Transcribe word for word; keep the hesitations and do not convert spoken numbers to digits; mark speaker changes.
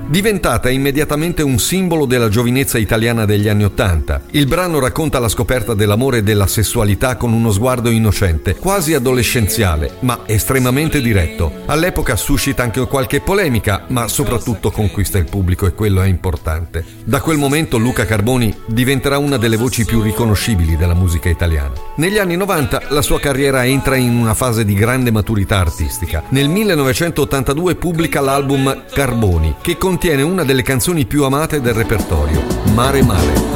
Speaker 1: Diventata immediatamente un simbolo della giovinezza italiana degli anni Ottanta, il brano racconta la scoperta dell'amore e della sessualità con uno sguardo innocente, quasi adolescenziale, ma estremamente diretto. All'epoca suscita anche qualche polemica, ma soprattutto conquista il pubblico e quello è importante. Da quel momento Luca Carboni diventerà una delle voci più riconoscibili della musica italiana. Negli anni novanta la sua carriera entra in una fase di grande maturità artistica. Nel millenovecentottantadue pubblica l'album Carboni, che contiene una delle canzoni più amate del repertorio, Mare Mare.